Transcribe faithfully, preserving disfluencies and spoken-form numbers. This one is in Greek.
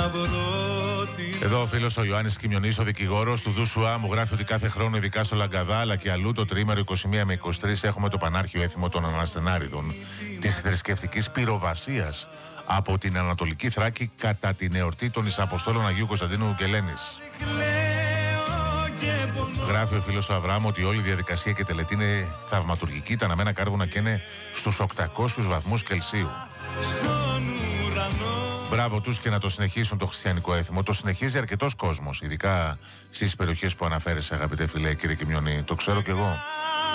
Εδώ ο φίλος ο Ιωάννης Κιμιονής, ο δικηγόρος του Δούσουα, μου γράφει ότι κάθε χρόνο, ειδικά στο Λαγκαδά αλλά και αλλού, το τριήμερο είκοσι μία με είκοσι τρία έχουμε το πανάρχιο έθιμο των Αναστενάριδων, της θρησκευτικής πυροβασίας από την Ανατολική Θράκη κατά την εορτή των Εισαποστόλων Αγίου Κωνσταντίνου και Ελένης. Γράφει ο φίλος ο Αβραάμ ότι όλη η διαδικασία και τελετή είναι θαυματουργική. Τα αναμένα κάρβουνα και είναι στους οκτακόσιους βαθμούς Κελσίου. Μπράβο τους και να το συνεχίσουν το χριστιανικό έθιμο. Το συνεχίζει αρκετός κόσμος, ειδικά στις περιοχές που αναφέρεσαι, αγαπητέ φίλε, κύριε Κιμιονή. Το ξέρω κι εγώ.